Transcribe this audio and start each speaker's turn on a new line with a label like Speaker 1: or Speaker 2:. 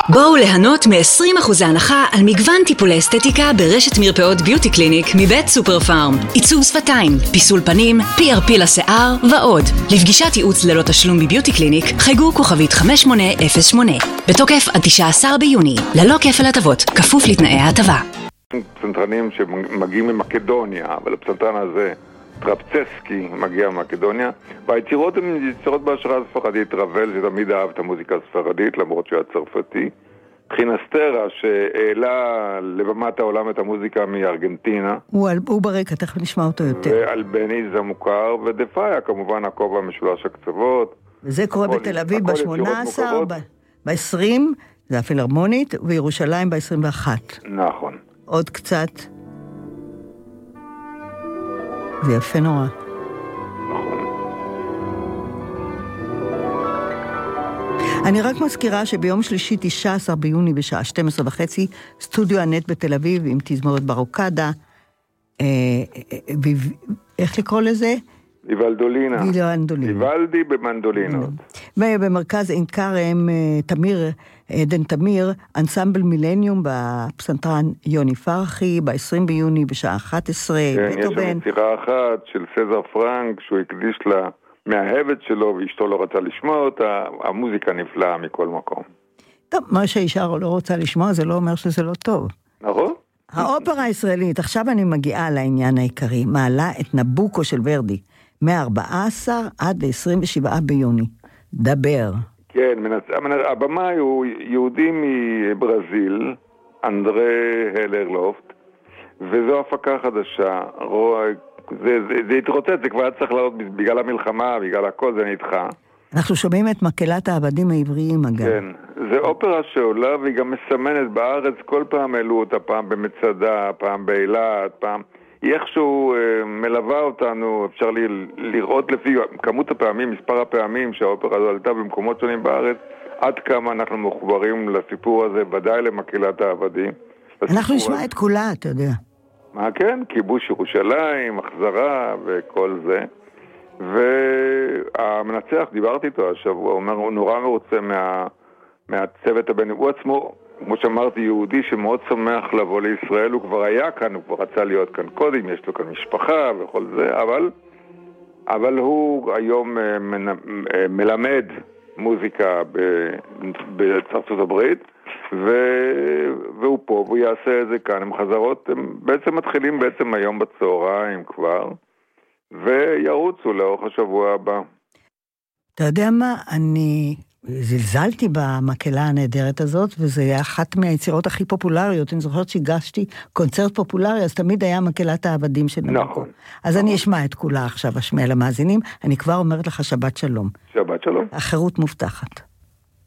Speaker 1: בואו ליהנות מ-20% הנחה על מגוון טיפולי אסתטיקה ברשת מרפאות ביוטי קליניק מבית סופר פארם. עיצוב שפתיים, פיסול פנים, PRP לשיער ועוד. לפגישת ייעוץ ללא תשלום בביוטי קליניק, חייגו כוכבית 5808. בתוקף עד 19 ביוני, ללא כפל הטבות, כפוף לתנאי ההטבה.
Speaker 2: פסנתרנים שמגיעים ממקדוניה, אבל הפסנתרן הזה, טרפצסקי, מגיע ממקדוניה, והיצירות הן יצירות בהשראה הספרדית. רבל שתמיד אהב את המוזיקה הספרדית, למרות שהוא היה צרפתי. חינסטרה שהעלה לבמת העולם את המוזיקה מארגנטינה.
Speaker 3: הוא ברקע, תכף נשמע אותו יותר.
Speaker 2: ואלבניז המוכר, ודפאיה כמובן, הכובע משולש הקצוות.
Speaker 3: וזה קורה בתל אביב ב-18, ב-20, זה הפילהרמונית, וירושלים ב-21.
Speaker 2: נכון.
Speaker 3: עוד קצת. זה יפה נורא.
Speaker 2: נכון.
Speaker 3: אני רק מזכירה שביום שלישי 19 ביוני בשעה 12:30, סטודיו הנט בתל אביב עם תזמורת ברוקדה, איך לקרוא לזה?
Speaker 2: ויוולדולינה. ויוולדי במנדולינות.
Speaker 3: ובמרכז עין כרם, עדן תמיר, אנסמבל מילניום בפסנתרן יוני פרחי, ב-20 ביוני בשעה 11.
Speaker 2: כן, יש שם יצירה אחת של סזר פרנק, שהוא הקדיש לה מהאהבת שלו, ואשתו לא רצה לשמוע אותה. המוזיקה נפלאה מכל מקום.
Speaker 3: טוב, מה שהאישה לא רוצה לשמוע, זה לא אומר שזה לא טוב.
Speaker 2: נכון.
Speaker 3: האופרה הישראלית, עכשיו אני מגיעה לעניין העיקרי, מעלה את נבוקו של ורדי, מ-14 עד 27 ביוני. דבר. כן,
Speaker 2: הבמאי הוא יהודי מברזיל, אנדרה הלרלופט, וזו הפקה חדשה. זה התרוצץ, זה כבר צריך לעלות בגלל המלחמה, בגלל הכל, זה נדחה.
Speaker 3: אנחנו שומעים את מקהלת העבדים העבריים, אגב.
Speaker 2: כן, זה אופרה שעולה והיא גם מסמנת בארץ, כל פעם העלו אותה, פעם במצדה, פעם באילת, פעם... היא איכשהו מלווה אותנו, אפשר לראות לפי כמות הפעמים, מספר הפעמים שהאופרה הזו עלתה במקומות שונים בארץ, עד כמה אנחנו מחוברים לסיפור הזה, ודאי למקהלת העבדים.
Speaker 3: אנחנו נשמע את כולה, אתה יודע.
Speaker 2: מה כן? כיבוש ירושלים, החזרה וכל זה. והמנצח, דיברתי איתו השבוע, הוא אומר, הוא נורא מרוצה מהצוות הבין, הוא עצמו, כמו שאמרתי, יהודי שמאוד שמח לבוא לישראל, הוא כבר היה כאן, הוא כבר רצה להיות כאן קודם, יש לו כאן משפחה וכל זה, אבל הוא היום מלמד מוזיקה בארצות הברית, והוא פה, והוא יעשה את זה כאן, הם חזרות, הם בעצם מתחילים בעצם היום בצהריים כבר, וירוצו לאורך השבוע הבא.
Speaker 3: אתה יודע מה? אני זלזלתי במקהלה הנהדרת הזאת, וזה היה אחת מהיצירות הכי פופולריות. אני זוכרת שהגשתי קונצרט פופולרי, אז תמיד היה מקהלת העבדים של נבוקו.
Speaker 2: נכון.
Speaker 3: אז אני אשמע את כולה עכשיו, אשמיע למאזינים. אני כבר אומרת לך שבת שלום.
Speaker 2: שבת שלום.
Speaker 3: החירות מובטחת.